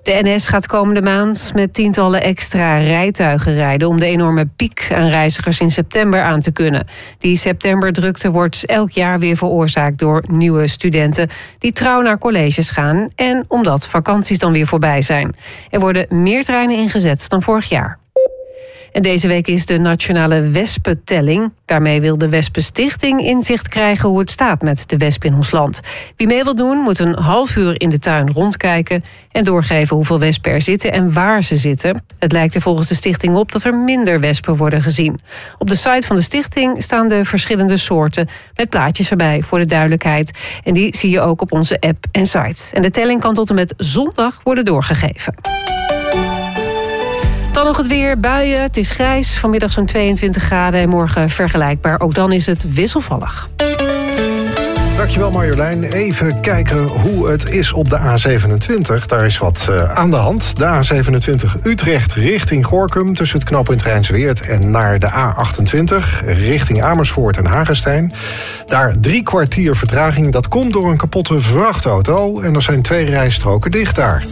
De NS gaat komende maand met tientallen extra rijtuigen rijden om de enorme piek aan reizigers in september aan te kunnen. Die septemberdrukte wordt elk jaar weer veroorzaakt door nieuwe studenten die trouw naar colleges gaan en omdat vakanties dan weer voorbij zijn. Er worden meer treinen ingezet dan vorig jaar. En deze week is de nationale wespentelling. Daarmee wil de Wespenstichting inzicht krijgen hoe het staat met de wespen in ons land. Wie mee wil doen, moet een half uur in de tuin rondkijken en doorgeven hoeveel wespen er zitten en waar ze zitten. Het lijkt er volgens de stichting op dat er minder wespen worden gezien. Op de site van de stichting staan de verschillende soorten met plaatjes erbij voor de duidelijkheid. En die zie je ook op onze app en site. En de telling kan tot en met zondag worden doorgegeven. Dan nog het weer, buien, het is grijs, vanmiddag zo'n 22 graden en morgen vergelijkbaar. Ook dan is het wisselvallig. Dankjewel Marjolein. Even kijken hoe het is op de A27. Daar is wat aan de hand. De A27 Utrecht richting Gorinchem tussen het knooppunt Rijnsweerd en naar de A28 richting Amersfoort en Hagestein. Daar 3 kwartier vertraging. Dat komt door een kapotte vrachtauto en er zijn 2 rijstroken dicht daar.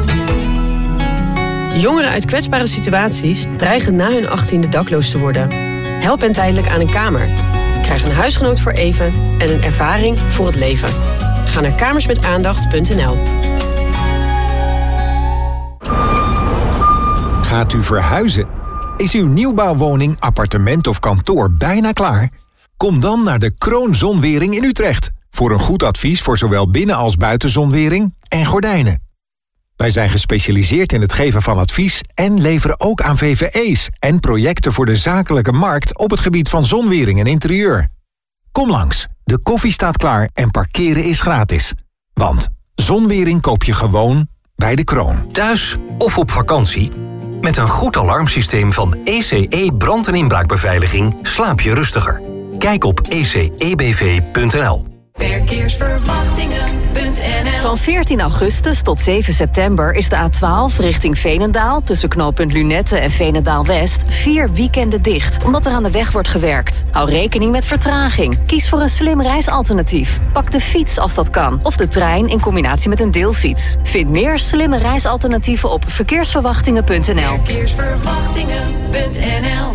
Jongeren uit kwetsbare situaties dreigen na hun 18e dakloos te worden. Help hen tijdelijk aan een kamer. Krijg een huisgenoot voor even en een ervaring voor het leven. Ga naar kamersmetaandacht.nl. Gaat u verhuizen? Is uw nieuwbouwwoning, appartement of kantoor bijna klaar? Kom dan naar de Kroon Zonwering in Utrecht. Voor een goed advies voor zowel binnen- als buitenzonwering en gordijnen. Wij zijn gespecialiseerd in het geven van advies en leveren ook aan VVE's en projecten voor de zakelijke markt op het gebied van zonwering en interieur. Kom langs, de koffie staat klaar en parkeren is gratis. Want zonwering koop je gewoon bij de Kroon. Thuis of op vakantie? Met een goed alarmsysteem van ECE brand- en inbraakbeveiliging slaap je rustiger. Kijk op ecebv.nl. Verkeersverwachtingen.nl. Van 14 augustus tot 7 september is de A12 richting Veenendaal tussen knooppunt Lunette en Veenendaal-West 4 weekenden dicht, omdat er aan de weg wordt gewerkt. Hou rekening met vertraging. Kies voor een slim reisalternatief. Pak de fiets als dat kan, of de trein in combinatie met een deelfiets. Vind meer slimme reisalternatieven op verkeersverwachtingen.nl. Verkeersverwachtingen.nl.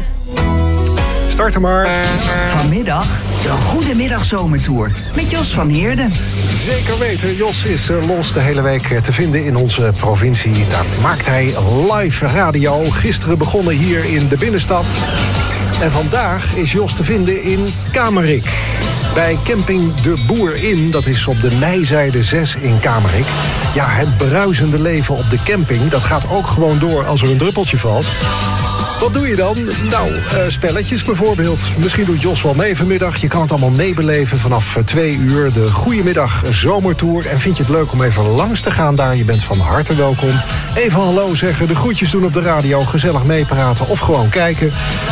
Start er maar. Vanmiddag de Goedemiddag Zomertour met Jos van Heerden. Zeker weten, Jos is los de hele week te vinden in onze provincie. Daar maakt hij live radio. Gisteren begonnen hier in de binnenstad. En vandaag is Jos te vinden in Kamerik. Bij camping De Boer In, dat is op de Meizijde 6 in Kamerik. Ja, het bruisende leven op de camping, dat gaat ook gewoon door als er een druppeltje valt. Wat doe je dan? Nou, spelletjes bijvoorbeeld. Misschien doet Jos wel mee vanmiddag. Je kan het allemaal meebeleven vanaf 2 uur. De Goedemiddag Zomertour. En vind je het leuk om even langs te gaan daar? Je bent van harte welkom. Even hallo zeggen, de groetjes doen op de radio. Gezellig meepraten of gewoon kijken.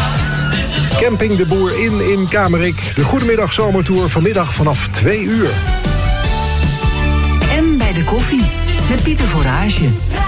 Camping De Boer in Kamerik. De Goedemiddag Zomertour vanmiddag vanaf 2 uur. En bij de koffie met Pieter Voorage.